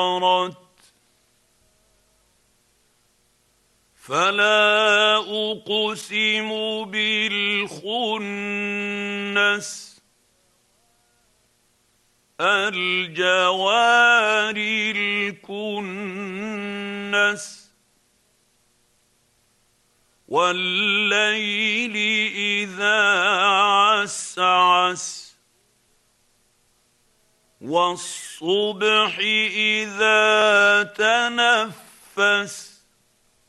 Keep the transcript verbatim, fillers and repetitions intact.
فلا أقسم بالخنس الجوار الكنس والليل إذا عسعس والصبح إذا تنفس